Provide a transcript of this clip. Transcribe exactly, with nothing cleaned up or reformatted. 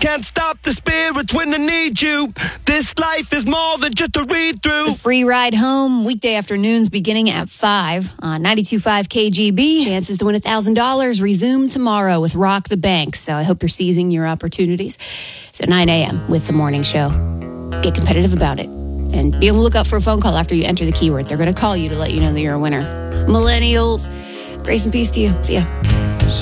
can't stop the spirits when I need you. This life is more than just a read-through. The free ride home, weekday afternoons beginning at five on ninety-two point five K G B. Chances to win one thousand dollars resume tomorrow with Rock the Bank. So I hope you're seizing your opportunities. It's at nine a.m. with the morning show. Get competitive about it. And be on the lookout for a phone call after you enter the keyword. They're going to call you to let you know that you're a winner. Millennials, grace and peace to you. See ya.